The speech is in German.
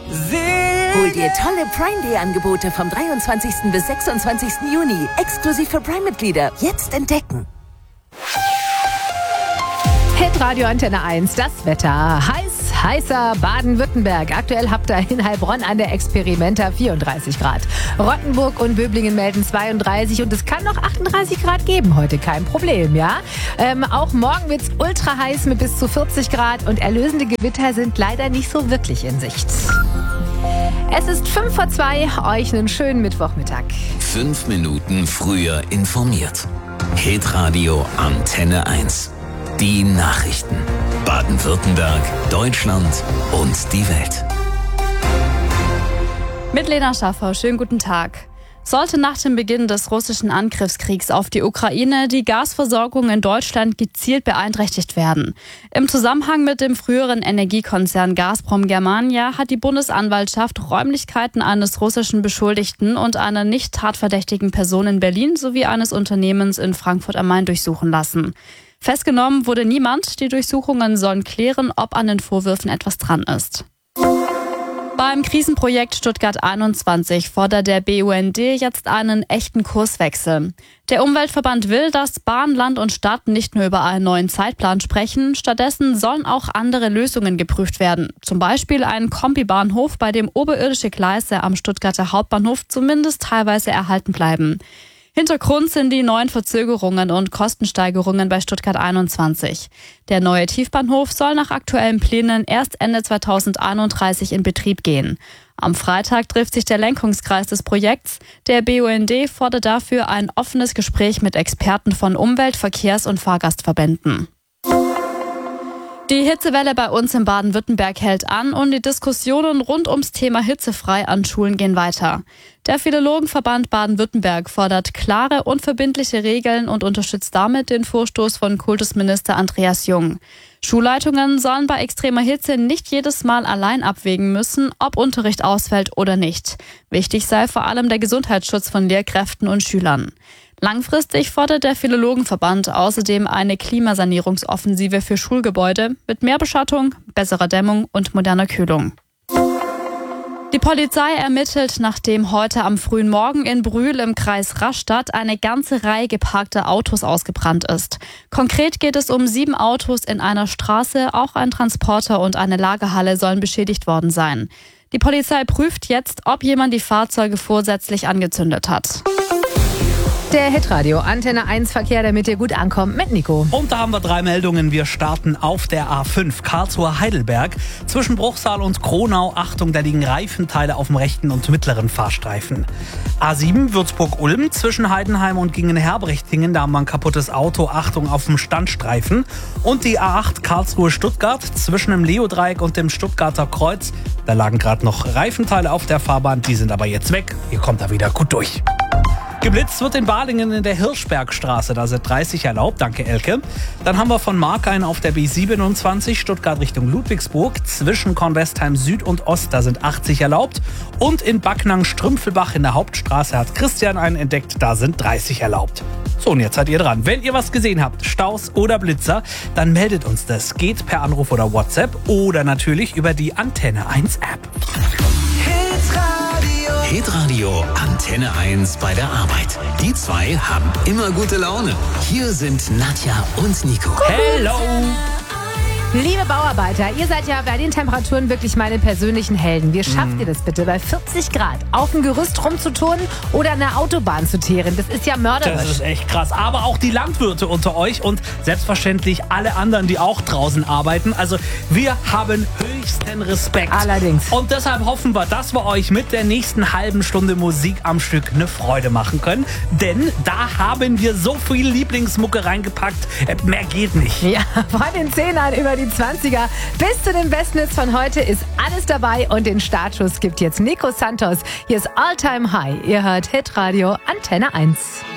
Hol dir tolle Prime Day Angebote vom 23. bis 26. Juni. Exklusiv für Prime-Mitglieder. Jetzt entdecken. Hitradio Antenne 1, das Wetter. Heißer Baden-Württemberg. Aktuell habt ihr in Heilbronn an der Experimenta 34 Grad. Rottenburg und Böblingen melden 32 und es kann noch 38 Grad geben heute, kein Problem, ja. Auch morgen wird's ultra heiß mit bis zu 40 Grad und erlösende Gewitter sind leider nicht so wirklich in Sicht. Es ist 1:55, euch einen schönen Mittwochmittag. 5 Minuten früher informiert. Hitradio Antenne 1. Die Nachrichten. Baden-Württemberg, Deutschland und die Welt. Mit Lena Schaffer, schönen guten Tag. Sollte nach dem Beginn des russischen Angriffskriegs auf die Ukraine die Gasversorgung in Deutschland gezielt beeinträchtigt werden. Im Zusammenhang mit dem früheren Energiekonzern Gazprom Germania hat die Bundesanwaltschaft Räumlichkeiten eines russischen Beschuldigten und einer nicht tatverdächtigen Person in Berlin sowie eines Unternehmens in Frankfurt am Main durchsuchen lassen. Festgenommen wurde niemand. Die Durchsuchungen sollen klären, ob an den Vorwürfen etwas dran ist. Beim Krisenprojekt Stuttgart 21 fordert der BUND jetzt einen echten Kurswechsel. Der Umweltverband will, dass Bahn, Land und Stadt nicht nur über einen neuen Zeitplan sprechen. Stattdessen sollen auch andere Lösungen geprüft werden. Zum Beispiel ein Kombibahnhof, bei dem oberirdische Gleise am Stuttgarter Hauptbahnhof zumindest teilweise erhalten bleiben. Hintergrund sind die neuen Verzögerungen und Kostensteigerungen bei Stuttgart 21. Der neue Tiefbahnhof soll nach aktuellen Plänen erst Ende 2031 in Betrieb gehen. Am Freitag trifft sich der Lenkungskreis des Projekts. Der BUND fordert dafür ein offenes Gespräch mit Experten von Umwelt-, Verkehrs- und Fahrgastverbänden. Die Hitzewelle bei uns in Baden-Württemberg hält an und die Diskussionen rund ums Thema hitzefrei an Schulen gehen weiter. Der Philologenverband Baden-Württemberg fordert klare und verbindliche Regeln und unterstützt damit den Vorstoß von Kultusminister Andreas Jung. Schulleitungen sollen bei extremer Hitze nicht jedes Mal allein abwägen müssen, ob Unterricht ausfällt oder nicht. Wichtig sei vor allem der Gesundheitsschutz von Lehrkräften und Schülern. Langfristig fordert der Philologenverband außerdem eine Klimasanierungsoffensive für Schulgebäude mit mehr Beschattung, besserer Dämmung und moderner Kühlung. Die Polizei ermittelt, nachdem heute am frühen Morgen in Brühl im Kreis Rastatt eine ganze Reihe geparkter Autos ausgebrannt ist. Konkret geht es um 7 Autos in einer Straße, auch ein Transporter und eine Lagerhalle sollen beschädigt worden sein. Die Polizei prüft jetzt, ob jemand die Fahrzeuge vorsätzlich angezündet hat. Der Hitradio Antenne 1 Verkehr, damit ihr gut ankommt, mit Nico. Und da haben wir 3 Meldungen. Wir starten auf der A5 Karlsruhe-Heidelberg. Zwischen Bruchsal und Kronau, Achtung, da liegen Reifenteile auf dem rechten und mittleren Fahrstreifen. A7 Würzburg-Ulm, zwischen Heidenheim und Gingen-Herbrechtingen, da haben wir ein kaputtes Auto, Achtung auf dem Standstreifen. Und die A8 Karlsruhe-Stuttgart, zwischen dem Leodreieck und dem Stuttgarter Kreuz, da lagen gerade noch Reifenteile auf der Fahrbahn, die sind aber jetzt weg. Ihr kommt da wieder gut durch. Geblitzt wird in Balingen in der Hirschbergstraße, da sind 30 erlaubt, danke Elke. Dann haben wir von Markhain auf der B27 Stuttgart Richtung Ludwigsburg, zwischen Kornwestheim Süd und Ost, da sind 80 erlaubt. Und in Backnang-Strümpfelbach in der Hauptstraße hat Christian einen entdeckt, da sind 30 erlaubt. So, und jetzt seid ihr dran. Wenn ihr was gesehen habt, Staus oder Blitzer, dann meldet uns das. Geht per Anruf oder WhatsApp oder natürlich über die Antenne 1 App. Hitradio Antenne 1 bei der Arbeit. Die 2 haben immer gute Laune. Hier sind Nadja und Nico. Hello! Liebe Bauarbeiter, ihr seid ja bei den Temperaturen wirklich meine persönlichen Helden. Wie schafft ihr das bitte, bei 40 Grad auf dem Gerüst rumzuturnen oder an der Autobahn zu teeren? Das ist ja mörderisch. Das ist echt krass. Aber auch die Landwirte unter euch und selbstverständlich alle anderen, die auch draußen arbeiten. Also wir haben höchsten Respekt. Allerdings. Und deshalb hoffen wir, dass wir euch mit der nächsten halben Stunde Musik am Stück eine Freude machen können. Denn da haben wir so viel Lieblingsmucke reingepackt. Mehr geht nicht. Ja, von den 10ern über die 20er bis zu den Bestnets von heute ist alles dabei und den Startschuss gibt jetzt Nico Santos. Hier ist All Time High. Ihr hört Hitradio Antenne 1.